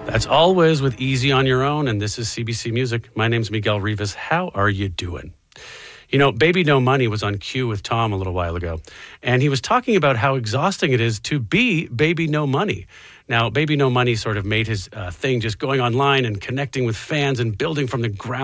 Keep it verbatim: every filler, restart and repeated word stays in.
That's Always with Easy on Your Own, and this is C B C Music. My name's Miguel Rivas. How are you doing? You know, Baby No Money was on Q with Tom a little while ago, and he was talking about how exhausting it is to be Baby No Money. Now, Baby No Money sort of made his uh, thing just going online and connecting with fans and building from the ground